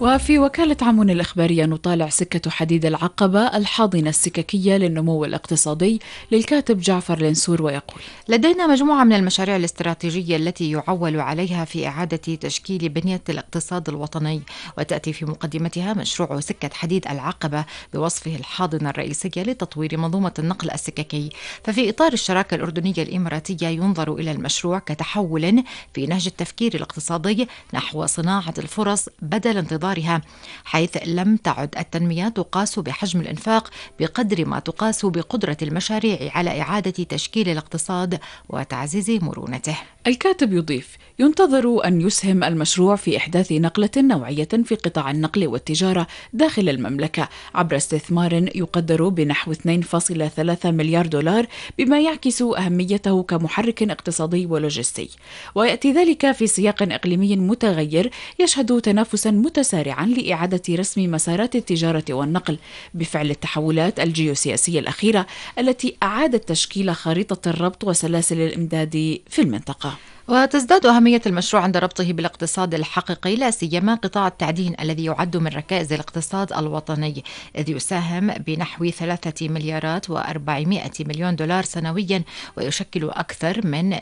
وفي وكالة عمون الإخبارية نطالع سكة حديد العقبة الحاضنة السككية للنمو الاقتصادي للكاتب جعفر لنسور ويقول: لدينا مجموعة من المشاريع الاستراتيجية التي يعول عليها في إعادة تشكيل بنية الاقتصاد الوطني، وتأتي في مقدمتها مشروع سكة حديد العقبة بوصفه الحاضنة الرئيسية لتطوير منظومة النقل السككي. ففي إطار الشراكة الأردنية الإماراتية ينظر إلى المشروع كتحول في نهج التفكير الاقتصادي نحو صناعة الفرص بدل انتظارها، حيث لم تعد التنمية تقاس بحجم الإنفاق بقدر ما تقاس بقدرة المشاريع على إعادة تشكيل الاقتصاد وتعزيز مرونته. الكاتب يضيف: ينتظر أن يسهم المشروع في إحداث نقلة نوعية في قطاع النقل والتجارة داخل المملكة عبر استثمار يقدر بنحو 2.3 مليار دولار، بما يعكس أهميته كمحرك اقتصادي ولوجستي. ويأتي ذلك في سياق إقليمي متغير يشهد تنافسا متسارعا لإعادة رسم مسارات التجارة والنقل بفعل التحولات الجيوسياسية الأخيرة التي أعادت تشكيل خريطة الربط وسلاسل الإمداد في المنطقة. وتزداد أهمية المشروع عند ربطه بالاقتصاد الحقيقي، لا سيما قطاع التعدين الذي يعد من ركائز الاقتصاد الوطني، إذ يساهم بنحو 3 مليارات و400 مليون دولار سنويا، ويشكل أكثر من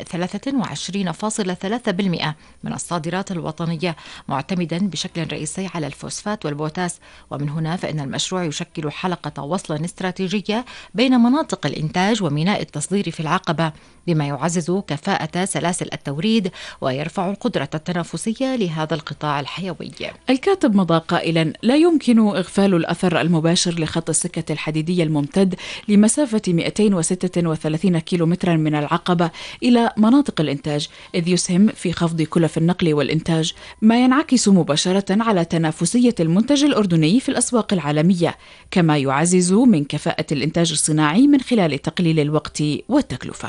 23.3% من الصادرات الوطنية، معتمدا بشكل رئيسي على الفوسفات والبوتاس. ومن هنا فإن المشروع يشكل حلقة وصل استراتيجية بين مناطق الإنتاج وميناء التصدير في العقبة، بما يعزز كفاءة سلاسل التوريد ويرفع القدرة التنافسية لهذا القطاع الحيوي. الكاتب مضى قائلا: لا يمكن إغفال الأثر المباشر لخط السكة الحديدية الممتد لمسافة 236 كيلومترا من العقبة إلى مناطق الإنتاج، إذ يسهم في خفض كلف النقل والإنتاج، ما ينعكس مباشرة على تنافسية المنتج الأردني في الأسواق العالمية، كما يعزز من كفاءة الإنتاج الصناعي من خلال تقليل الوقت والتكلفة.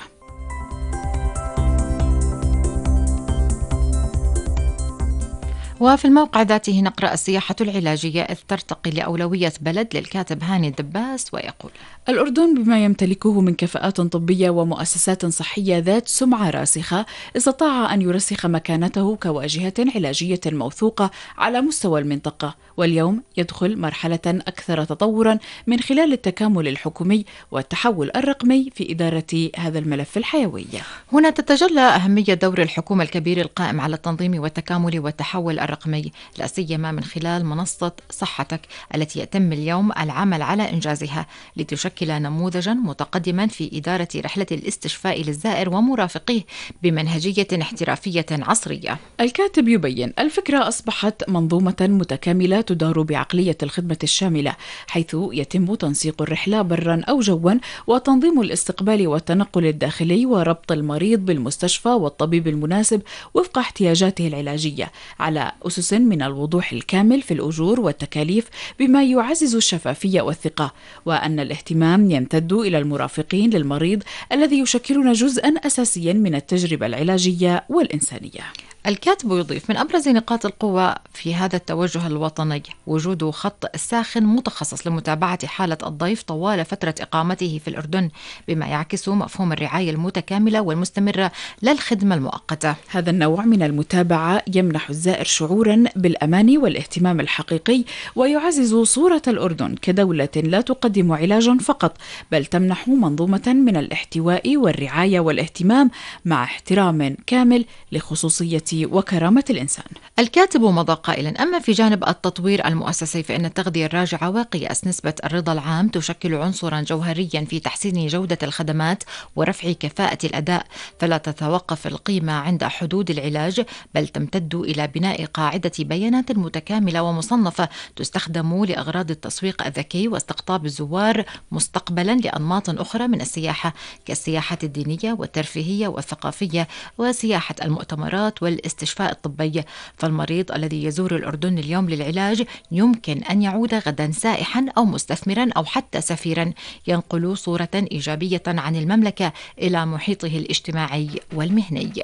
وفي الموقع ذاته نقرأ: السياحة العلاجية إذ ترتقي لأولوية بلد، للكاتب هاني الدباس ويقول: الأردن بما يمتلكه من كفاءات طبية ومؤسسات صحية ذات سمعة راسخة استطاع أن يرسخ مكانته كواجهة علاجية موثوقة على مستوى المنطقة، واليوم يدخل مرحلة أكثر تطورا من خلال التكامل الحكومي والتحول الرقمي في إدارة هذا الملف الحيوي. هنا تتجلى أهمية دور الحكومة الكبير القائم على التنظيم والتكامل والتحول الرقمي، لا سيما من خلال منصة صحتك التي يتم اليوم العمل على إنجازها لتشكل نموذجا متقدما في إدارة رحلة الاستشفاء للزائر ومرافقيه بمنهجية احترافية عصرية. الكاتب يبين: الفكرة أصبحت منظومة متكاملة تدار بعقلية الخدمة الشاملة، حيث يتم تنسيق الرحلة برا أو جوا، وتنظيم الاستقبال والتنقل الداخلي، وربط المريض بالمستشفى والطبيب المناسب وفق احتياجاته العلاجية على أسس من الوضوح الكامل في الأجور والتكاليف، بما يعزز الشفافية والثقة، وأن الاهتمام يمتد إلى المرافقين للمريض الذي يشكلون جزءا أساسيا من التجربة العلاجية والإنسانية. الكاتب يضيف: من أبرز نقاط القوة في هذا التوجه الوطني وجود خط ساخن متخصص لمتابعة حالة الضيف طوال فترة إقامته في الأردن، بما يعكس مفهوم الرعاية المتكاملة والمستمرة للخدمة المؤقتة. هذا النوع من المتابعة يمنح الزائر شعورا بالأمان والاهتمام الحقيقي، ويعزز صورة الأردن كدولة لا تقدم علاجا فقط، بل تمنح منظومة من الاحتواء والرعاية والاهتمام مع احترام كامل لخصوصية وكرامة الإنسان. الكاتب مضى قائلا: أما في جانب التطوير المؤسسي فإن التغذية الراجعة وقياس نسبة الرضا العام تشكل عنصرا جوهريا في تحسين جودة الخدمات ورفع كفاءة الأداء، فلا تتوقف القيمة عند حدود العلاج، بل تمتد إلى بناء قاعدة بيانات متكاملة ومصنفة تستخدم لأغراض التسويق الذكي واستقطاب الزوار مستقبلا لأنماط أخرى من السياحة كالسياحة الدينية والترفيهية والثقافية وسياحة المؤتمرات والاستشفاء الطبي. فالمريض الذي يزور الأردن اليوم للعلاج يمكن أن يعود غدا سائحا أو مستثمرا أو حتى سفيرا، ينقل صورة إيجابية عن المملكة إلى محيطه الاجتماعي والمهني.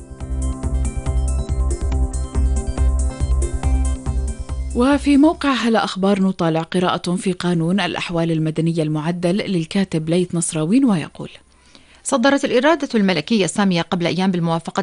وفي موقع هلا أخبار نطالع قراءة في قانون الأحوال المدنية المعدل للكاتب ليث نصراوين ويقول: صدرت الإرادة الملكية السامية قبل أيام بالموافقة